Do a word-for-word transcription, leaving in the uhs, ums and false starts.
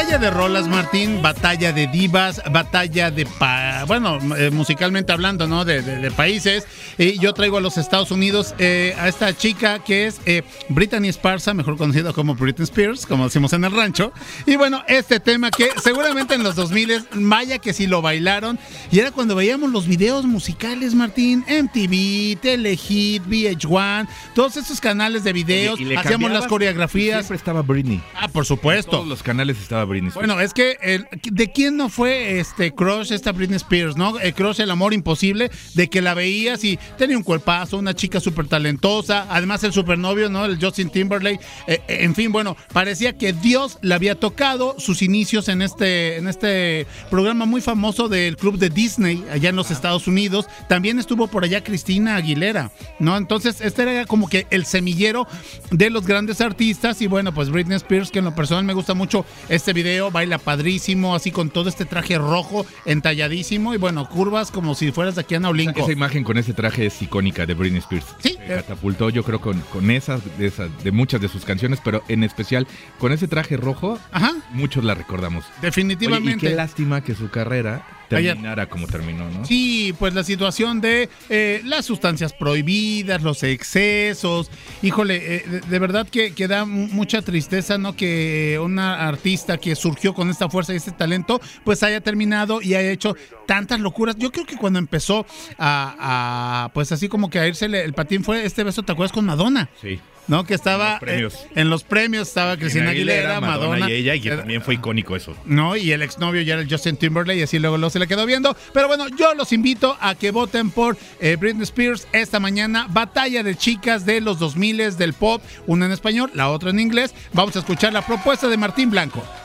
batalla de rolas, Martín, batalla de divas, batalla de, pa- bueno, eh, musicalmente hablando, ¿no? De, de, de países. Y yo traigo a los Estados Unidos eh, a esta chica que es eh, Britney Esparza, mejor conocida como Britney Spears, como decimos en el rancho. Y bueno, este tema que seguramente en los dos mil, vaya que sí lo bailaron. Y era cuando veíamos los videos musicales, Martín, M T V, Telehit, V H uno, todos esos canales de videos, Oye, hacíamos las coreografías. Siempre estaba Britney. Ah, por supuesto. En todos los canales estaba Britney. Bueno, es que el, ¿de quién no fue este crush esta Britney Spears, no? El crush, el amor imposible, de que la veías y tenía un cuerpazo, una chica súper talentosa, además el supernovio, ¿no? El Justin Timberlake, eh, eh, en fin, bueno, parecía que Dios le había tocado sus inicios en este, en este programa muy famoso del club de Disney, allá en los Estados Unidos. También estuvo por allá Cristina Aguilera, ¿no? Entonces, este era como que el semillero de los grandes artistas. Y bueno, pues Britney Spears, que en lo personal me gusta mucho este video, baila padrísimo, así con todo este traje rojo entalladísimo y bueno, curvas como si fueras de aquí a Naulinco. Esa imagen con ese traje es icónica de Britney Spears. Sí. Se catapultó, yo creo, con, con esas de, esas, de muchas de sus canciones, pero en especial con ese traje rojo, Ajá. muchos la recordamos. Definitivamente. Oye, y qué lástima que su carrera terminara como terminó, ¿no? Sí, pues la situación de eh, las sustancias prohibidas, los excesos, híjole, eh, de, de verdad que, que da mucha tristeza, ¿no? Que una artista que surgió con esta fuerza y este talento, pues haya terminado y haya hecho tantas locuras. Yo creo que cuando empezó a, a pues así como que a irse el patín fue este beso, ¿te acuerdas? Con Madonna. Sí. ¿No? Que estaba en los premios, eh, en los premios estaba Cristina Aguilera, Aguilera Madonna, Madonna y ella, y que también fue icónico eso. No, y el exnovio ya era el Justin Timberlake, y así luego, luego se le quedó viendo. Pero bueno, yo los invito a que voten por eh, Britney Spears esta mañana. Batalla de chicas de los dos mil del pop, una en español, la otra en inglés. Vamos a escuchar la propuesta de Martín Blanco.